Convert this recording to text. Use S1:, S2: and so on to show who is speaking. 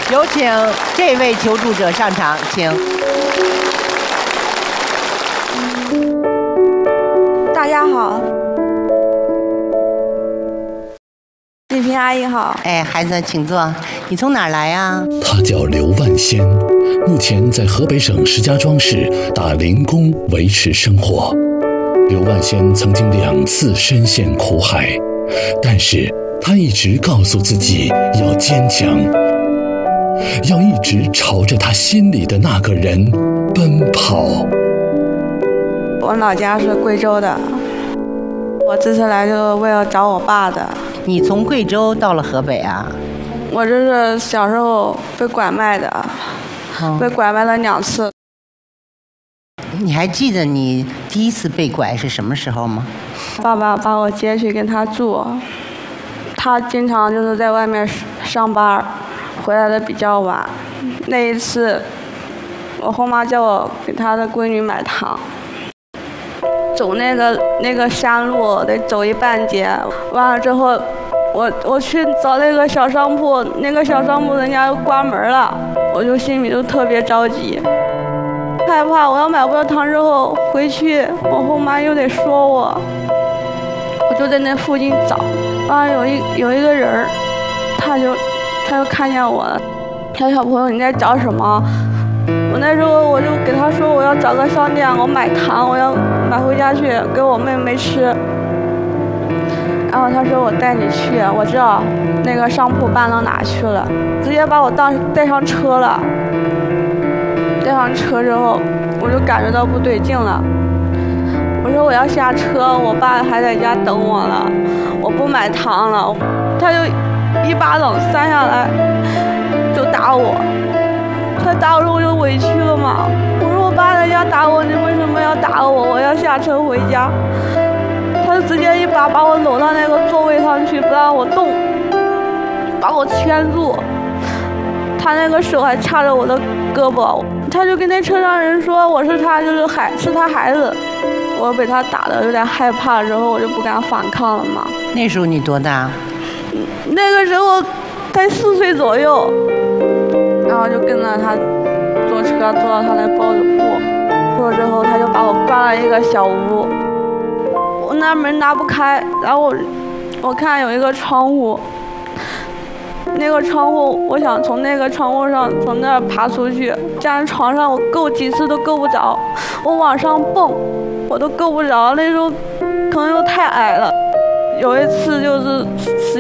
S1: 有请这位求助者上场，请。
S2: 大家好，丽萍阿姨好。
S1: 哎，孩子，请坐。你从哪儿来呀？
S3: 他叫刘万仙，目前在河北省石家庄市打零工维持生活。刘万仙曾经2次深陷苦海，但是他一直告诉自己要坚强，要一直朝着他心里的那个人奔跑。
S2: 我老家是贵州的，我这次来就是为了找我爸的。
S1: 你从贵州到了河北啊？
S2: 我这是小时候被拐卖的，被拐卖了2次。
S1: 你还记得你第一次被拐是什么时候吗？
S2: 爸爸把我接去跟他住，他经常就是在外面上班，回来的比较晚。那一次，我后妈叫我给她的闺女买糖，走那个山路得走1半截，完了之后，我去找那个小商铺，那个小商铺人家又关门了，我就心里就特别着急。害怕我要买不到糖之后回去，我后妈又得说我，我就在那附近找，完了有一个人，他就看见我了，他说小朋友你在找什么？我那时候我就给他说我要找个商店，我买糖，我要买回家去给我妹妹吃。然后他说我带你去，我知道那个商铺搬到哪去了，直接把我带上车了。带上车之后，我就感觉到不对劲了。我说我要下车，我爸还在家等我了，我不买糖了。他就1巴掌扇下来，就打我。他打我，我就委屈了嘛。我说我爸在家打我，你为什么要打我？我要下车回家。他就直接一把把我搂到那个座位上去，不让我动，把我圈住。他那个手还掐着我的胳膊，他就跟那车上人说我是他，是他孩子。我被他打的有点害怕，之后我就不敢反抗了嘛。
S1: 那时候你多大？
S2: 那个时候才4岁左右，然后就跟着他坐车坐到他那包子铺了之后，他就把我关了一个小屋，我那门拿不开，然后我看有一个窗户。那个窗户，我想从那个窗户上从那儿爬出去，站在床上我够几次都够不着，我往上蹦，我都够不着，那时候可能又太矮了。有一次就是